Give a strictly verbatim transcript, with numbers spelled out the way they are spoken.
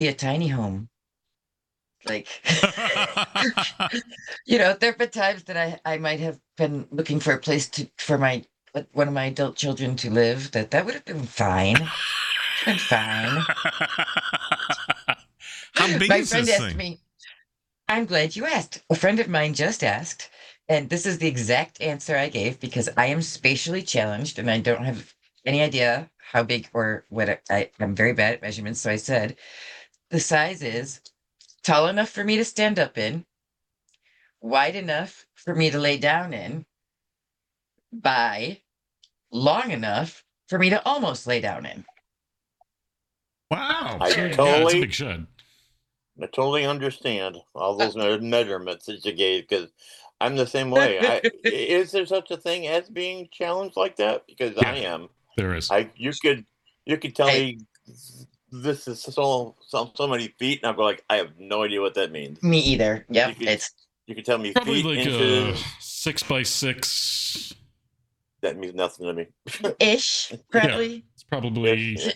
be a tiny home. Like, you know, there have been times that I, I might have been looking for a place to for my like, one of my adult children to live. That that would have been fine. Been fine. How big My is friend this asked thing? me, I'm glad you asked. A friend of mine just asked, and this is the exact answer I gave because I am spatially challenged and I don't have any idea how big or what I, I, I'm very bad at measurements. So I said the size is tall enough for me to stand up in, wide enough for me to lay down in, by long enough for me to almost lay down in. Wow. I So yeah, it's a totally, big shed. I totally understand all Uh, those me- measurements that you gave because I'm the same way. I is there such a thing as being challenged like that? Because I Yeah, am. there is. I you could you could tell I, me this is so so so many feet, and I'll go like I have no idea what that means. me either. You Yep, could it's you could tell me Probably feet, like a inches. six by six. That means nothing to me. ish, Yeah, probably. it's Ish, probably yeah.